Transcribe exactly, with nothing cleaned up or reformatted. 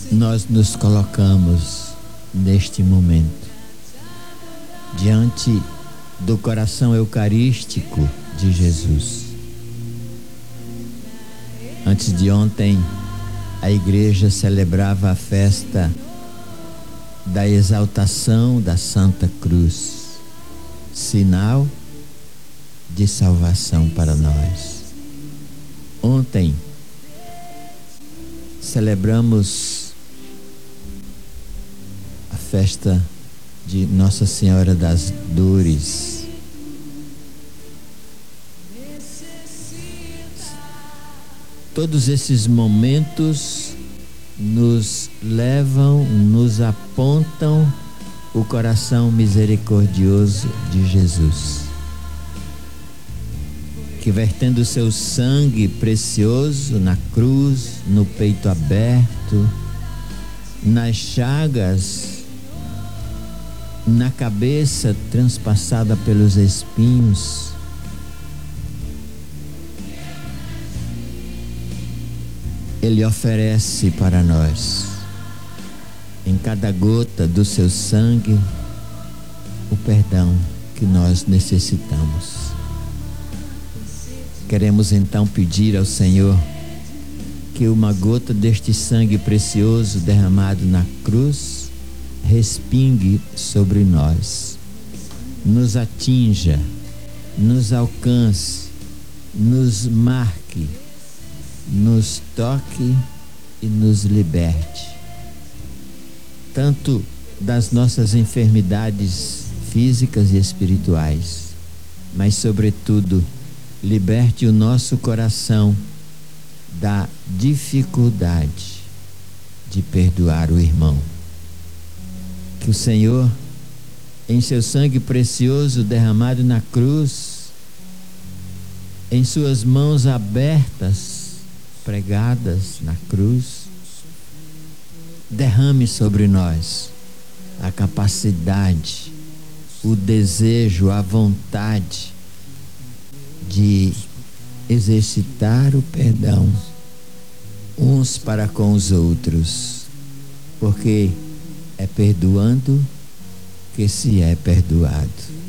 nós nos colocamos neste momento diante do coração eucarístico de Jesus. Antes de ontem, a igreja celebrava a festa da exaltação da Santa Cruz, sinal de salvação para nós. Ontem, celebramos a festa de Nossa Senhora das Dores. Todos esses momentos nos levam, nos apontam o coração misericordioso de Jesus, que vertendo o seu sangue precioso na cruz, no peito aberto, nas chagas, na cabeça transpassada pelos espinhos, Ele oferece para nós, em cada gota do seu sangue, o perdão que nós necessitamos. Queremos então pedir ao Senhor que uma gota deste sangue precioso derramado na cruz respingue sobre nós, nos atinja, nos alcance, nos marque, nos toque e nos liberte, tanto das nossas enfermidades físicas e espirituais, mas sobretudo liberte o nosso coração da dificuldade de perdoar o irmão. Que o Senhor, em seu sangue precioso derramado na cruz, em suas mãos abertas, pregadas na cruz, derrame sobre nós a capacidade, o desejo, a vontade de exercitar o perdão uns para com os outros, porque é perdoando que se é perdoado.